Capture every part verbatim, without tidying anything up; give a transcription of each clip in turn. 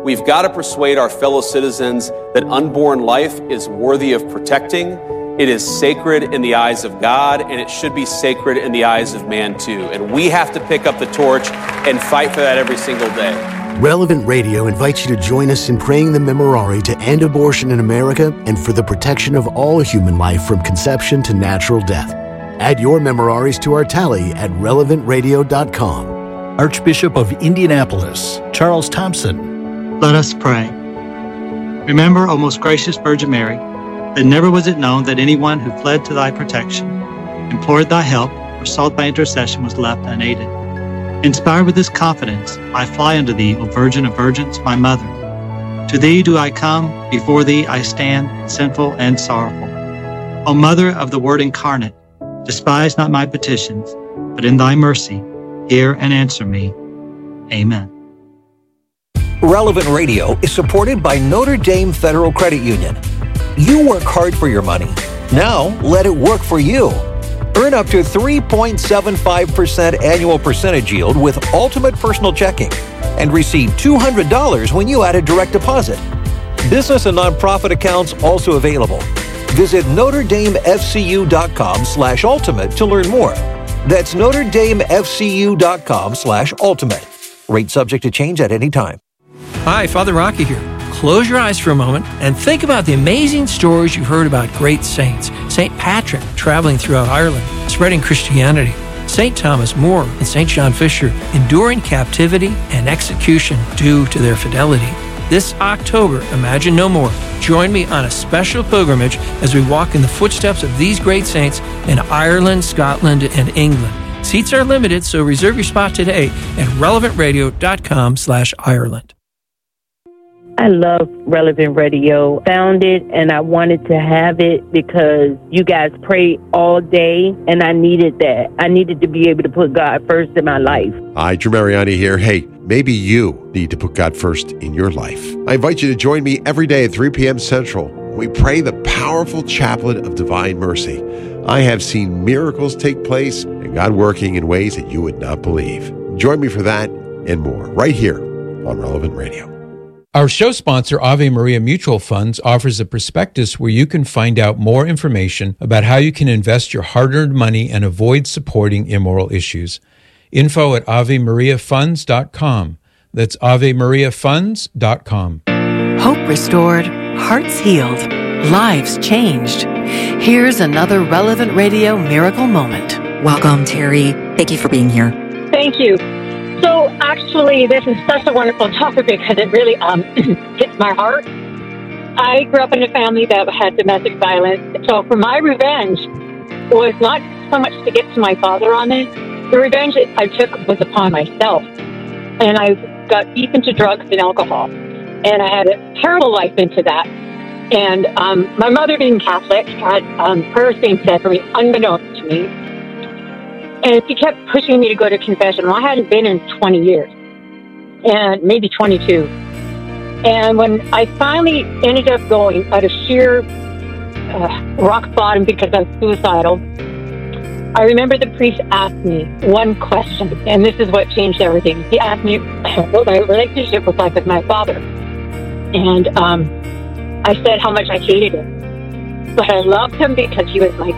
We've got to persuade our fellow citizens that unborn life is worthy of protecting. It is sacred in the eyes of God, and it should be sacred in the eyes of man too. And we have to pick up the torch and fight for that every single day. Relevant Radio invites you to join us in praying the Memorare to end abortion in America and for the protection of all human life from conception to natural death. Add your Memoraries to our tally at relevant radio dot com. Archbishop of Indianapolis, Charles Thompson. Let us pray. Remember, O most gracious Virgin Mary, that never was it known that anyone who fled to thy protection, implored thy help, or sought thy intercession was left unaided. Inspired with this confidence, I fly unto thee, O Virgin of Virgins, my Mother. To thee do I come, before thee I stand, sinful and sorrowful. O Mother of the Word incarnate, despise not my petitions, but in thy mercy, hear and answer me. Amen. Relevant Radio is supported by Notre Dame Federal Credit Union. You work hard for your money. Now, let it work for you. Earn up to three point seven five percent annual percentage yield with Ultimate Personal Checking and receive two hundred dollars when you add a direct deposit. Business and nonprofit accounts also available. Visit Notre Dame F C U dot com slash ultimate to learn more. That's Notre Dame F C U dot com slash ultimate. Rate subject to change at any time. Hi, Father Rocky here. Close your eyes for a moment and think about the amazing stories you've heard about great saints. Saint Patrick traveling throughout Ireland, spreading Christianity. Saint Thomas More and Saint John Fisher enduring captivity and execution due to their fidelity. This October, Imagine No More. Join me on a special pilgrimage as we walk in the footsteps of these great saints in Ireland, Scotland, and England. Seats are limited, so reserve your spot today at relevant radio dot com slash Ireland. I love Relevant Radio. Found it and I wanted to have it because you guys pray all day and I needed that. I needed to be able to put God first in my life. Hi, Drew Mariani here. Hey, maybe you need to put God first in your life. I invite you to join me every day at three p.m. Central. We pray the powerful chaplet of divine mercy. I have seen miracles take place and God working in ways that you would not believe. Join me for that and more right here on Relevant Radio. Our show sponsor, Ave Maria Mutual Funds, offers a prospectus where you can find out more information about how you can invest your hard-earned money and avoid supporting immoral issues. Info at ave maria funds dot com. That's ave maria funds dot com. Hope restored, hearts healed, lives changed. Here's another Relevant Radio miracle moment. Welcome, Terry. Thank you for being here. Thank you. So actually, this is such a wonderful topic because it really um, hits my heart. I grew up in a family that had domestic violence. So for my revenge was not so much to get to my father on it. The revenge I took was upon myself. And I got deep into drugs and alcohol. And I had a terrible life into that. And um, my mother, being Catholic, had um, her same said for me, unbeknownst to me. And she kept pushing me to go to confession. Well, I hadn't been in twenty years, and maybe twenty-two. And when I finally ended up going out of sheer uh, rock bottom because I was suicidal, I remember the priest asked me one question, and this is what changed everything. He asked me what my relationship was like with my father. And um, I said how much I hated him. But I loved him because he was my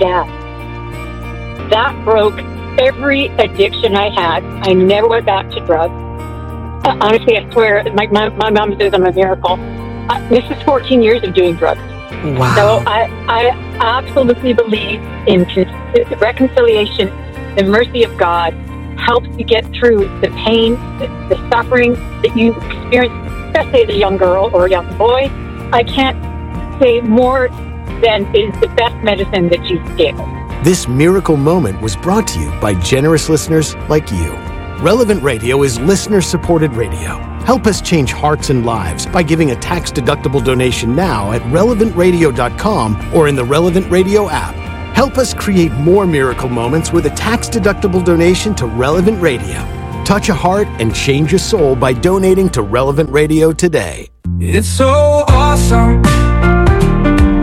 dad. That broke every addiction I had. I never went back to drugs. Uh, honestly, I swear, my, my, my mom says I'm a miracle. Uh, this is fourteen years of doing drugs. Wow. So I, I absolutely believe in con- reconciliation. The mercy of God helps you get through the pain, the, the suffering that you experience, especially as a young girl or a young boy. I can't say more than is the best medicine that Jesus gave us. This miracle moment was brought to you by generous listeners like you. Relevant Radio is listener-supported radio. Help us change hearts and lives by giving a tax-deductible donation now at relevant radio dot com or in the Relevant Radio app. Help us create more miracle moments with a tax-deductible donation to Relevant Radio. Touch a heart and change a soul by donating to Relevant Radio today. It's so awesome.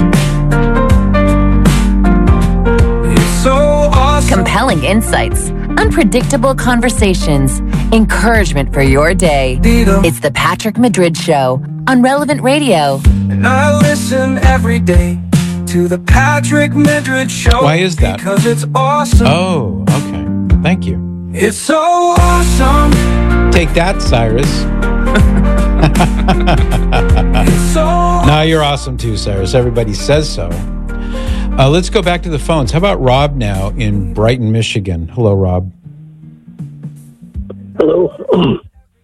Compelling insights, unpredictable conversations, encouragement for your day. It's the Patrick Madrid Show on Relevant Radio. And I listen every day to the Patrick Madrid Show. Why is that? Because it's awesome. Oh, okay. Thank you. It's so awesome. Take that, Cyrus. It's so Now you're awesome too, Cyrus. Everybody says so. Uh, let's go back to the phones. How about Rob now in Brighton, Michigan? Hello, Rob. Hello.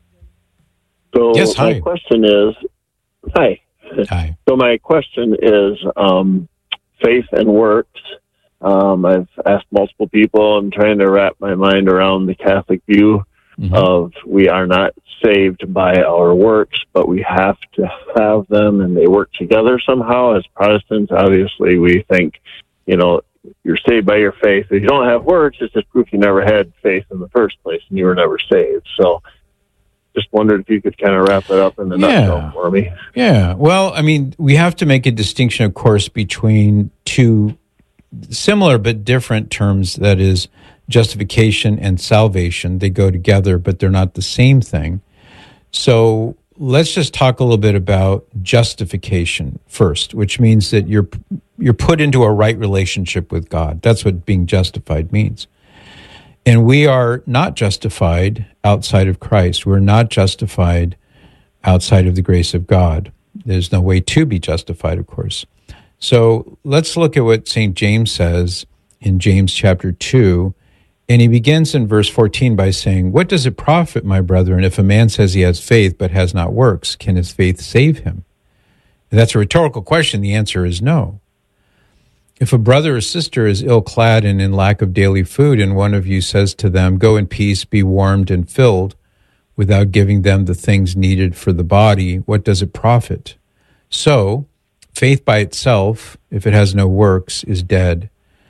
So yes, hi. my question is, hi. Hi. So my question is um, faith and works. Um, I've asked multiple people. I'm trying to wrap my mind around the Catholic view mm-hmm. of we are not saved by our works, but we have to have them, and they work together somehow. As Protestants, obviously, we think, you know, you're saved by your faith. If you don't have works, it's just proof you never had faith in the first place, and you were never saved. So just wondered if you could kind of wrap it up in the yeah. nutshell for me. Yeah. Well, I mean, we have to make a distinction, of course, between two similar but different terms, that is justification and salvation. They go together, but they're not the same thing. So let's just talk a little bit about justification first, which means that you're you're put into a right relationship with God. That's what being justified means. And we are not justified outside of Christ. We're not justified outside of the grace of God. There's no way to be justified, of course. So let's look at what Saint James says in James chapter two. And he begins in verse fourteen by saying, "What does it profit, my brethren, if a man says he has faith but has not works? Can his faith save him?" And that's a rhetorical question. The answer is no. If a brother or sister is ill-clad and in lack of daily food, and one of you says to them, "Go in peace, be warmed and filled," without giving them the things needed for the body, what does it profit? So, faith by itself, if it has no works, is dead.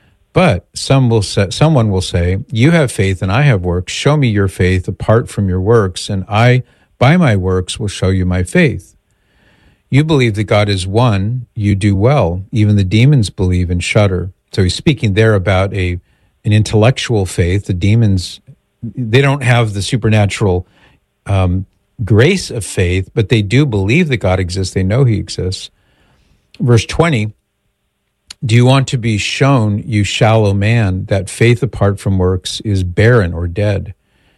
But some will say, someone will say, "You have faith and I have works. Show me your faith apart from your works, and I, by my works, will show you my faith. You believe that God is one. You do well. Even the demons believe and shudder." So he's speaking there about a an intellectual faith. The demons, they don't have the supernatural um, grace of faith, but they do believe that God exists. They know he exists. Verse twenty, "Do you want to be shown, you shallow man, that faith apart from works is barren or dead?"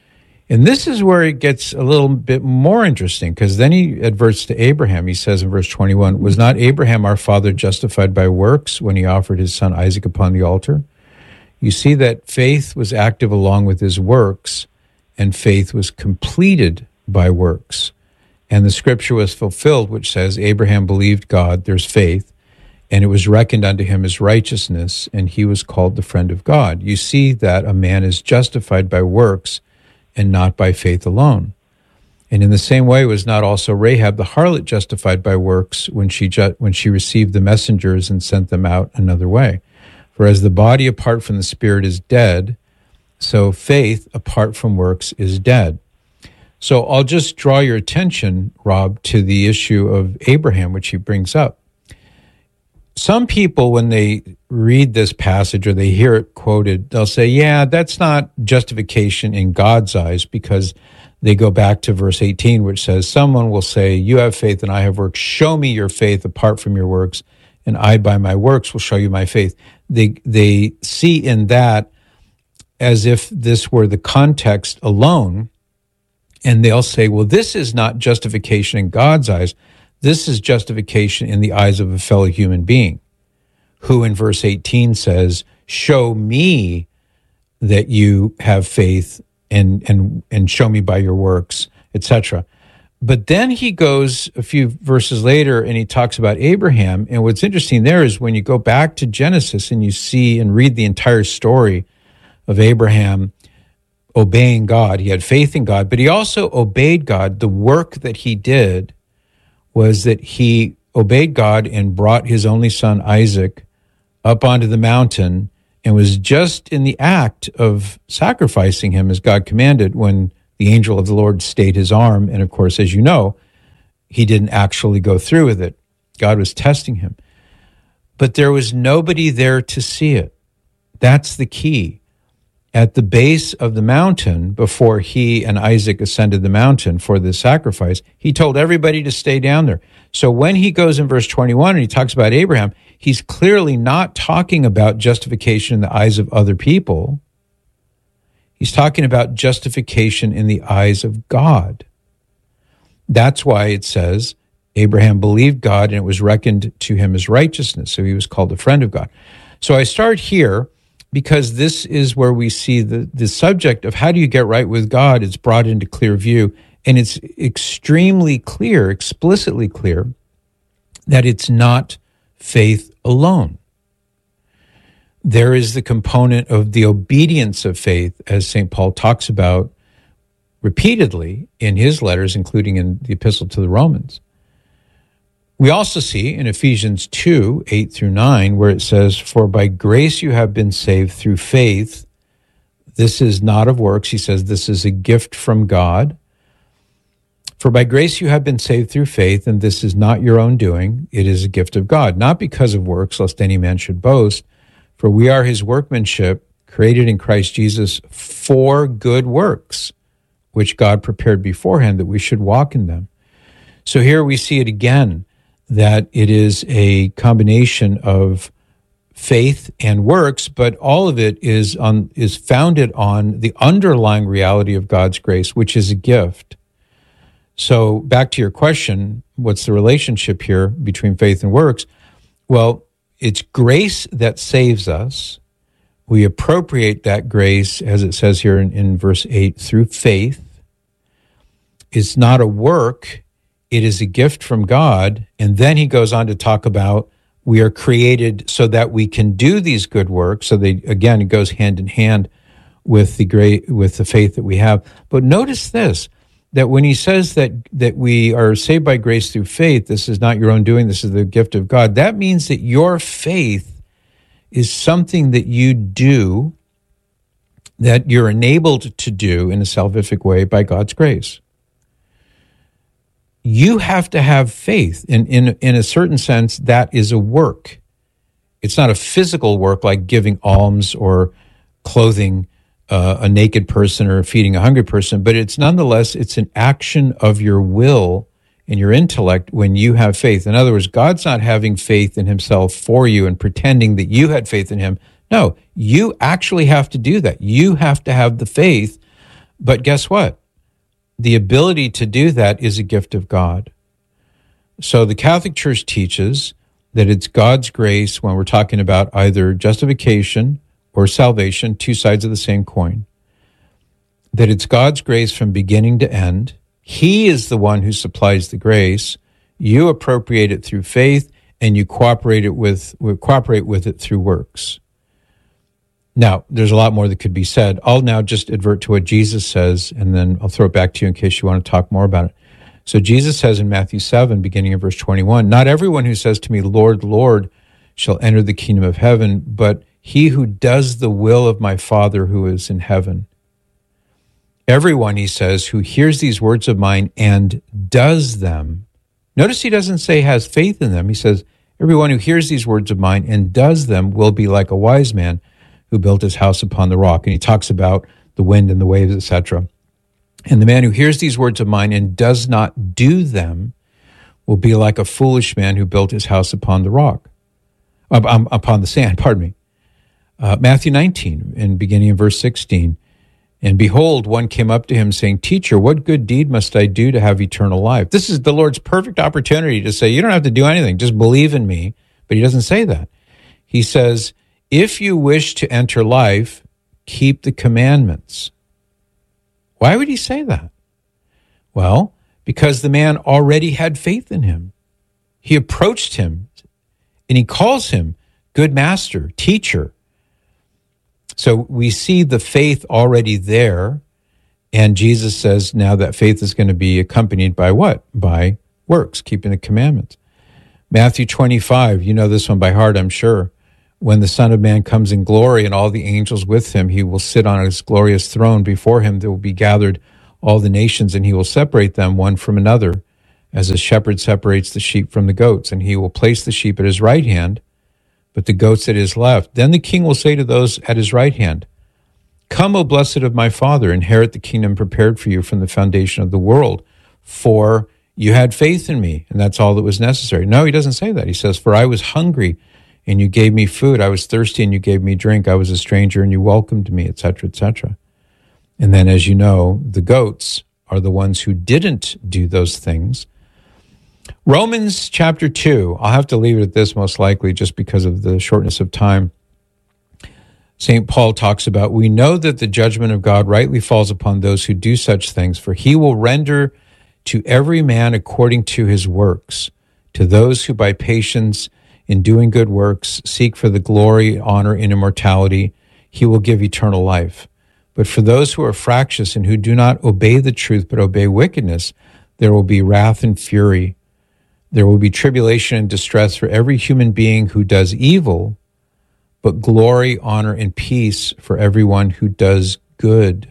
And this is where it gets a little bit more interesting, because then he adverts to Abraham. He says in verse twenty-one, "Was not Abraham our father justified by works when he offered his son Isaac upon the altar?" You see that faith was active along with his works, and faith was completed by works. And the scripture was fulfilled, which says, "Abraham believed God," there's faith, "and it was reckoned unto him as righteousness, and he was called the friend of God." You see that a man is justified by works and not by faith alone. And in the same way was not also Rahab the harlot justified by works when she ju- when she received the messengers and sent them out another way. For as the body apart from the spirit is dead, so faith apart from works is dead. So I'll just draw your attention, Rob, to the issue of Abraham, which he brings up. Some people, when they read this passage or they hear it quoted, they'll say, yeah, that's not justification in God's eyes, because they go back to verse eighteen, which says, "Someone will say, you have faith and I have works. Show me your faith apart from your works, and I by my works will show you my faith." They, they see in that as if this were the context alone, and they'll say, well, this is not justification in God's eyes. This is justification in the eyes of a fellow human being, who in verse eighteen says, "Show me that you have faith and and and show me by your works," et cetera. But then he goes a few verses later and he talks about Abraham. And what's interesting there is when you go back to Genesis and you see and read the entire story of Abraham obeying God. He had faith in God, but he also obeyed God. The work that he did was that he obeyed God and brought his only son Isaac up onto the mountain and was just in the act of sacrificing him as God commanded when the angel of the Lord stayed his arm. And of course, as you know, he didn't actually go through with it. God was testing him. But there was nobody there to see it. That's the key. at the base of the mountain, before he and Isaac ascended the mountain for the sacrifice, he told everybody to stay down there. So when he goes in verse twenty-one and he talks about Abraham, he's clearly not talking about justification in the eyes of other people. He's talking about justification in the eyes of God. That's why it says Abraham believed God and it was reckoned to him as righteousness. So he was called a friend of God. So I start here because this is where we see the, the subject of how do you get right with God is brought into clear view. And it's extremely clear, explicitly clear, that it's not faith alone. There is the component of the obedience of faith, as Saint Paul talks about repeatedly in his letters, including in the Epistle to the Romans. We also see in Ephesians two, eight through nine, where it says, "For by grace you have been saved through faith. This is not of works." He says this is a gift from God. "For by grace you have been saved through faith, and this is not your own doing. It is a gift of God, not because of works, lest any man should boast. For we are his workmanship, created in Christ Jesus for good works, which God prepared beforehand that we should walk in them." So here we see it again, that it is a combination of faith and works, but all of it is on is founded on the underlying reality of God's grace, which is a gift. So back to your question, what's the relationship here between faith and works? Well, it's grace that saves us. We appropriate that grace, as it says here in, in verse eight, through faith. It's not a work. It is a gift from God. And then he goes on to talk about we are created so that we can do these good works. So they, again, it goes hand in hand with the great, with the faith that we have. But notice this, that when he says that, that we are saved by grace through faith, this is not your own doing, this is the gift of God. That means that your faith is something that you do, that you're enabled to do in a salvific way by God's grace. You have to have faith. In, in, in a certain sense, that is a work. It's not a physical work like giving alms or clothing uh, a naked person or feeding a hungry person, but it's nonetheless, it's an action of your will and your intellect when you have faith. In other words, God's not having faith in himself for you and pretending that you had faith in him. No, you actually have to do that. You have to have the faith. But guess what? The ability to do that is a gift of God. So the Catholic Church teaches that it's God's grace when we're talking about either justification or salvation, two sides of the same coin, that it's God's grace from beginning to end. He is the one who supplies the grace. You appropriate it through faith, and you cooperate it with cooperate with it through works. Now, there's a lot more that could be said. I'll now just advert to what Jesus says, and then I'll throw it back to you in case you want to talk more about it. So Jesus says in Matthew seven, beginning in verse twenty-one, "Not everyone who says to me, 'Lord, Lord,' shall enter the kingdom of heaven, but he who does the will of my Father who is in heaven. Everyone," he says, "who hears these words of mine and does them." Notice he doesn't say has faith in them. He says, "Everyone who hears these words of mine and does them will be like a wise man who built his house upon the rock." And he talks about the wind and the waves, et cetera. "And the man who hears these words of mine and does not do them will be like a foolish man who built his house upon the rock, uh, upon the sand, pardon me." Uh, Matthew nineteen, and beginning in verse sixteen, "And behold, one came up to him saying, 'Teacher, what good deed must I do to have eternal life?'" This is the Lord's perfect opportunity to say, you don't have to do anything, just believe in me. But he doesn't say that. He says, "If you wish to enter life, keep the commandments." Why would he say that? Well, because the man already had faith in him. He approached him, and he calls him good master, teacher. So we see the faith already there, and Jesus says now that faith is going to be accompanied by what? By works, keeping the commandments. Matthew twenty-five, you know this one by heart, I'm sure. "When the Son of Man comes in glory and all the angels with him, he will sit on his glorious throne. Before him there will be gathered all the nations, and he will separate them one from another, as a shepherd separates the sheep from the goats. And he will place the sheep at his right hand, but the goats at his left. Then the king will say to those at his right hand, Come, O blessed of my Father, inherit the kingdom prepared for you from the foundation of the world. For you had faith in me, and that's all that was necessary. No, he doesn't say that. He says, for I was hungry, and you gave me food. I was thirsty, and you gave me drink. I was a stranger, and you welcomed me, et cetera, et cetera. And then, as you know, the goats are the ones who didn't do those things. Romans chapter two, I'll have to leave it at this most likely just because of the shortness of time. Saint Paul talks about, we know that the judgment of God rightly falls upon those who do such things, for he will render to every man according to his works. To those who by patience in doing good works seek for the glory, honor, and immortality, he will give eternal life. But for those who are fractious and who do not obey the truth but obey wickedness, there will be wrath and fury. There will be tribulation and distress for every human being who does evil, but glory, honor, and peace for everyone who does good.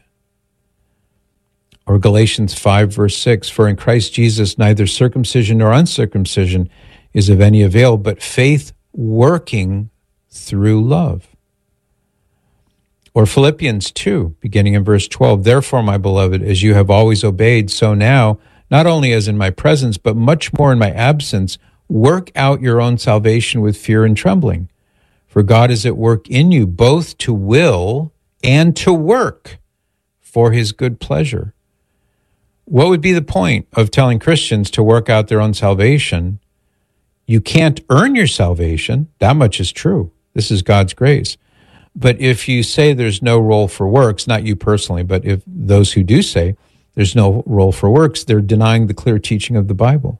Or Galatians five, verse six, for in Christ Jesus neither circumcision nor uncircumcision is of any avail, but faith working through love. Or Philippians two, beginning in verse twelve, therefore, my beloved, as you have always obeyed, so now, not only as in my presence, but much more in my absence, work out your own salvation with fear and trembling. For God is at work in you, both to will and to work for his good pleasure. What would be the point of telling Christians to work out their own salvation? You can't earn your salvation. That much is true. This is God's grace. But if you say there's no role for works, not you personally, but if those who do say there's no role for works, they're denying the clear teaching of the Bible.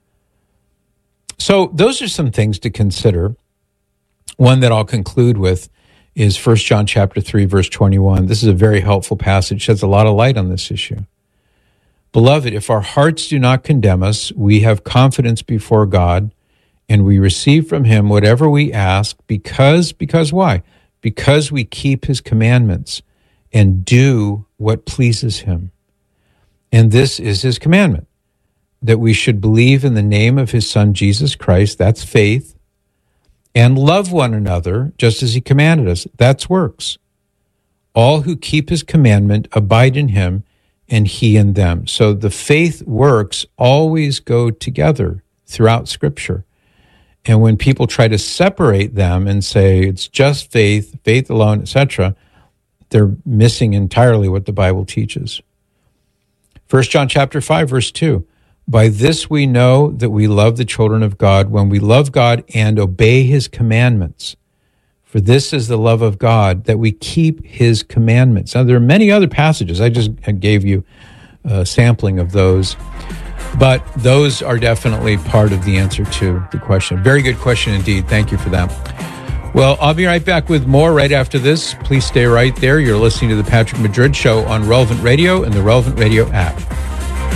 So those are some things to consider. One that I'll conclude with is First John chapter three, verse twenty-one. This is a very helpful passage, sheds a lot of light on this issue. Beloved, if our hearts do not condemn us, we have confidence before God, and we receive from him whatever we ask, because, because why? Because we keep his commandments and do what pleases him. And this is his commandment, that we should believe in the name of his Son, Jesus Christ, that's faith, and love one another just as he commanded us, that's works. All who keep his commandment abide in him, and he in them. So the faith works always go together throughout Scripture. And when people try to separate them and say it's just faith, faith alone, et cetera, they're missing entirely what the Bible teaches. First John chapter five, verse two, by this we know that we love the children of God, when we love God and obey his commandments. For this is the love of God, that we keep his commandments. Now, there are many other passages. I just gave you a sampling of those. But those are definitely part of the answer to the question. Very good question indeed. Thank you for that. Well, I'll be right back with more right after this. Please stay right there. You're listening to The Patrick Madrid Show on Relevant Radio and the Relevant Radio app.